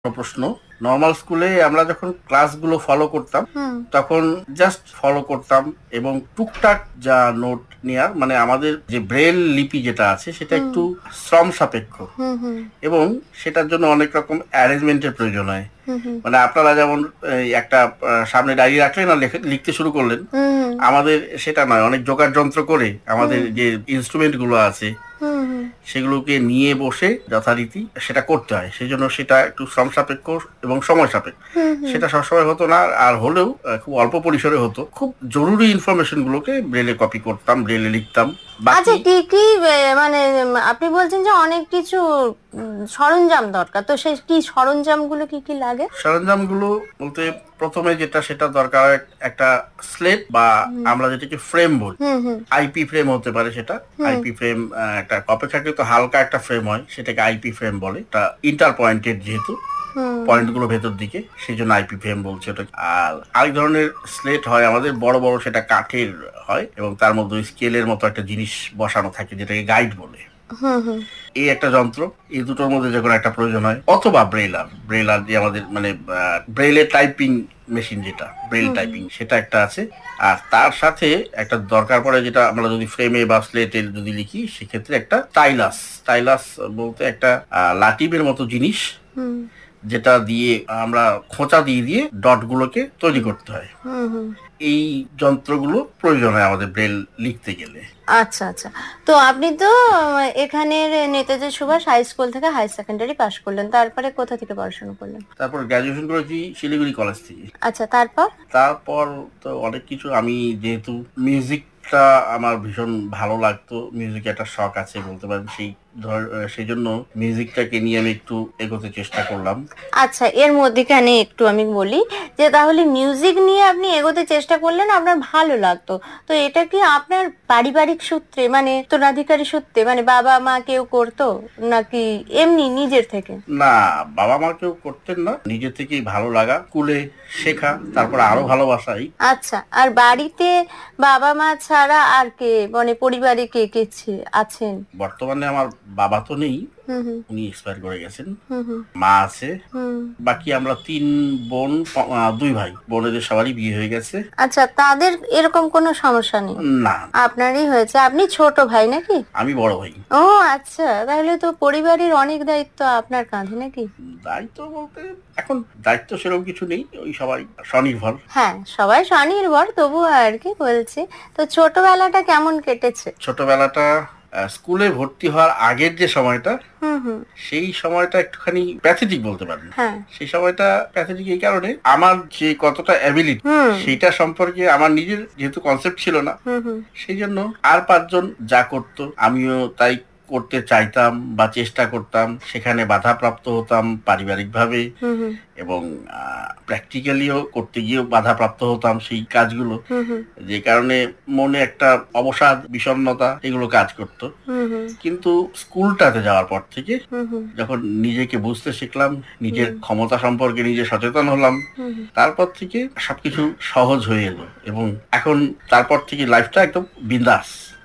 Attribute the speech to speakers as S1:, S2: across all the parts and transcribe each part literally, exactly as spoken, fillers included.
S1: প্রশ্ন। নর্মাল স্কুলে আমরা যখন ক্লাসগুলো ফলো করতাম
S2: হুম
S1: তখন জাস্ট ফলো করতাম এবং টুকটাক যা নোট নেওয়ার, মানে আমাদের যে ব্রেল লিপি যেটা আছে সেটা
S2: হুম
S1: একটু শ্রম সাপেক্ষ
S2: হুম হুম
S1: এবং সেটার জন্য অনেক রকম অ্যারেঞ্জমেন্টের প্রয়োজন হয়।
S2: হুম হুম
S1: মানে আপনারা যেমন এই একটা আহ, সামনে ডায়েরি রাখলেন আর লেখে- লিখতে শুরু করলেন,
S2: হুম
S1: আমাদের সেটা নয়, অনেক জোগাড় যন্ত্র করে আমাদের
S2: হুম
S1: যে ইনস্ট্রুমেন্ট গুলো আছে
S2: হুম হুম
S1: সেগুলোকে নিয়ে বসে যথারীতি সেটা করতে হয়। সেই জন্য সেটা একটু শ্রম সাপেক্ষ এবং সময় সাপেক্ষ।
S2: হুম হুম।
S1: সেটা সবসময় হতো না, আর হলেও আহ, খুব অল্প পরিসরে হতো। খুব জরুরি ইনফরমেশন গুলোকে ব্রেলে কপি করতাম, ব্রেলে লিখতাম।
S2: আচ্ছা,
S1: বাকি
S2: কি কি এ, মানে উম, আপনি বলছেন যে অনেক কিছু উম, সরঞ্জাম দরকার, তো সেই কি সরঞ্জামগুলো কি কি লাগে?
S1: সরঞ্জামগুলো বলতে প্রথমে যেটা সেটা দরকার হয় একটা স্লেট, বা
S2: হুম
S1: আমরা যেটাকে ফ্রেম বলি।
S2: হুম হুম
S1: আইপি ফ্রেম হতে পারে সেটা।
S2: হুম
S1: আইপি ফ্রেম একটা অপেক্ষাকৃত হালকা একটা ফ্রেম হয়, সেটাকে আইপি ফ্রেম বলে। এটা ইন্টার পয়েন্টেড, যেহেতু
S2: হুম
S1: পয়েন্ট গুলো ভেতর দিকে, সেই জন্য আইপি ফ্রেম বলছে ওটা। আর আরেক ধরনের স্লেট হয় আমাদের বড় বড়, সেটা কাঠের হয় এবং তার মধ্যে স্কেলের মতো একটা জিনিস বসানো থাকে যেটাকে গাইড বলে।
S2: হুম হুম
S1: এই একটা যন্ত্র, এই দুটোর মধ্যে যে কোনো একটা প্রয়োজন হয়, অথবা ব্রেলার। ব্রেলার যে আমাদের মানে ব্রেলের টাইপিং মেশিন, যেটা ব্রেল
S2: হুম হুম
S1: টাইপিং, সেটা একটা আছে। আর তার সাথে একটা দরকার পড়ে, যেটা আমরা যদি ফ্রেমে বা স্লেটে যদি লিখি সেক্ষেত্রে একটা স্টাইলাস। স্টাইলাস বলতে একটা আহ, লাটিমের মতো জিনিস,
S2: হুম
S1: যেটা দিয়ে আমরা খোঁচা দিয়ে দিয়ে ডট গুলোকে তৈরি
S2: হুম
S1: করতে হয়।
S2: হুম হুম।
S1: এই যন্ত্রগুলো প্রয়োজন হয় আমাদের ব্রেল লিখতে গেলে।
S2: আচ্ছা আচ্ছা, তো আপনি তো আহ, এখানের নেতাজি সুভাষ হাই স্কুল থেকে হাই সেকেন্ডারি পাশ করলেন, তারপরে কোথা থেকে পড়াশোনা করলেন?
S1: তারপর গ্রাজুয়েশন করেছি শিলিগুড়ি কলেজ থেকে।
S2: আচ্ছা, তারপর?
S1: তারপর তো অনেক কিছু, আমি যেহেতু মিউজিকটা আমার ভীষণ ভালো লাগতো, মিউজিক একটা শখ আছে বলতে পারেন, সেই ধর সেই জন্য মিউজিকটাকে নিয়ে আমি একটু এগোতে চেষ্টা করলাম।
S2: আচ্ছা, এর মধ্যেখানে একটু আমি বলি যে তাহলে মিউজিক নিয়ে আপনি এগোতে চেষ্টা করলেন, আপনার ভালো লাগতো, তো এটা কি আপনার পারিবারিক সূত্রে, মানে উত্তরাধিকারী সূত্রে, মানে বাবা মা কেউ করতো, নাকি এমনি নিজের থেকে?
S1: না, বাবা মা কেউ করতেন না, নিজে থেকেই ভালো লাগা, স্কুলে শেখা, তারপর আরো ভালোবাসাই।
S2: আচ্ছা, আর বাড়িতে বাবা মা ছাড়া আর কে, মানে পরিবারে কে কে ছে- আছেন?
S1: বর্তমানে আমার বাবা তো নেই,
S2: হুম হুম
S1: উনি এক্সপায়ার করে গেছেন।
S2: হুম হুম
S1: মা আছে।
S2: হুম।
S1: বাকি আমরা তিন বোন, প- আহ, দুই ভাই। বোনেদের সবারই বিয়ে হয়ে গেছে।
S2: আচ্ছা, তাদের এরকম কোনো সমস্যা নেই?
S1: না,
S2: আপনারই হয়েছে, আপনি ছোট ভাই নাকি?
S1: আমি বড় ভাই।
S2: ও আচ্ছা, তাহলে তো পরিবারের অনেক দায়িত্ব আপনার কাঁধে নাকি?
S1: দায়িত্ব বলতে এখন দায়িত্ব সেরকম কিছু নেই, ওই সবাই স্বনির্ভর।
S2: হ্যাঁ, সবাই স্বনির্ভর, তবুও আর কি বলছি। তো ছোটবেলাটা কেমন কেটেছে?
S1: ছোটবেলাটা আহ, স্কুলে ভর্তি হওয়ার আগের যে সময়টা,
S2: হুম হুম।
S1: সেই সময়টা একটুখানি প্যাথেটিক বলতে পারেন।
S2: হ্যাঁ।
S1: সেই সময়টা প্যাথেটিক এই কারণে, আমার যে কতটা অ্যাবিলিটি
S2: হুম
S1: সেটা সম্পর্কে আমার নিজের যেহেতু কনসেপ্ট ছিল না,
S2: হুম হুম
S1: সেই জন্য আর পাঁচজন যা করতো আমিও তাই করতে চাইতাম বা চেষ্টা করতাম। সেখানে বাধাপ্রাপ্ত হতাম পারিবারিকভাবে,
S2: হুম হুম
S1: এবং প্র্যাকটিক্যালিও করতে গিয়েও বাধাপ্রাপ্ত হতাম সেই কাজগুলো।
S2: হুম হুম
S1: যে কারণে মনে একটা অবসাদ, বিষণ্ণতা এগুলো কাজ করতো।
S2: হুম হুম
S1: কিন্তু স্কুলটাতে যাওয়ার পর থেকে
S2: হুম হুম
S1: যখন নিজেকে বুঝতে শিখলাম, নিজের
S2: হুম
S1: ক্ষমতা সম্পর্কে নিজে সচেতন হলাম,
S2: হুম হুম।
S1: তারপর থেকে সবকিছু সহজ হয়ে এলো এবং এখন তারপর থেকে লাইফটা একদম বিন্দাস।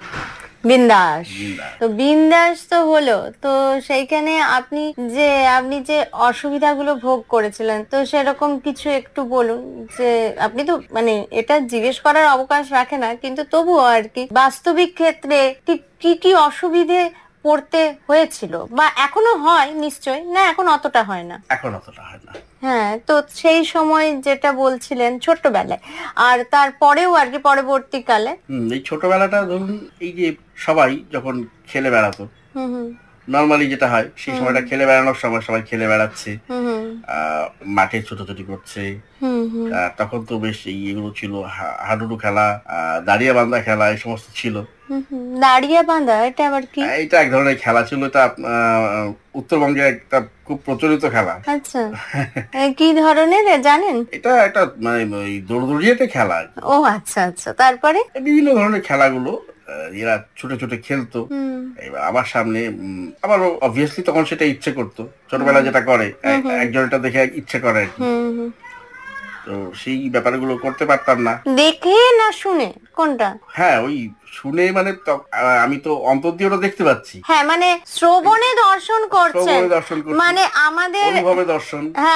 S2: বিন্দাস।
S1: বিন্দাস।
S2: তো বিন্দাস তো হলো, তো সেইখানে আপনি যে আপনি যে অসুবিধাগুলো ভোগ করেছিলেন, তো সেরকম কিছু একটু বলুন। যে আপনি তো মানে এটা জিজ্ঞেস করার অবকাশ রাখে না, কিন্তু তবুও আর কি বাস্তবিক ক্ষেত্রে ঠিক কি কি অসুবিধে পড়তে হয়েছিল, বা এখনো হয় নিশ্চয়, না এখন অতটা হয় না?
S1: এখন অতটা হয় না।
S2: হ্যাঁ, তো সেই সময় যেটা বলছিলেন ছোট্টবেলায়, আর তারপরেও আর কি পরবর্তীকালে।
S1: হম, এই ছোটবেলাটা ধরুন, এই যে সবাই যখন খেলে বেড়াতো,
S2: হুম হুম
S1: নর্মালি যেটা হয় সেই
S2: হুম
S1: সময়টা খেলে বেড়ানোর সময়, সবাই খেলে বেড়াচ্ছে,
S2: হুম হুম
S1: আহ মাঠে ছোটাছুটি করছে।
S2: হুম হুম
S1: আহ, তখন তো বেশ এই এগুলো ছিল, হা- হাডুডু খেলা, আহ, দাঁড়িয়ে বান্ধা খেলা, এই সমস্ত ছিল।
S2: হুম হুম। দাঁড়িয়ে বাঁধা, এটা আবার কি?
S1: আহ, এটা এক ধরনের খেলা ছিল, এটা আহ, উত্তরবঙ্গে একটা খুব প্রচলিত খেলা।
S2: আচ্ছা, এ, কি ধরনের এ, জানেন?
S1: এটা একটা মানে ওই দৌড়দৌড়িয়ে খেলা আর কি।
S2: ও আচ্ছা আচ্ছা, তারপরে?
S1: এই বিভিন্ন ধরনের খেলাগুলো আহ, এরা ছুটে ছুটে খেলতো।
S2: হুম
S1: এবার আমার সামনে উম, আমারও অবভিয়াসলি তখন সেটা ইচ্ছে করতো,
S2: হুম
S1: ছোটবেলা যেটা করে
S2: হুম
S1: এ-
S2: হুম
S1: একজন এটা দেখে ইচ্ছে করে আর কি।
S2: হুম হুম।
S1: তো সেই ব্যাপারগুলো করতে পারতাম না।
S2: দেখে না শুনে কোনটা?
S1: হ্যাঁ ওই শুনে মানে তো- আহ, আমি তো অন্তর দিয়ে ওটা দেখতে পাচ্ছি,
S2: হ্যাঁ মানে শ্রবণে দর্শন করছেন,
S1: শ্রবণে দর্শন করছি,
S2: মানে আমাদের
S1: অনুভবে দর্শন।
S2: হ্যাঁ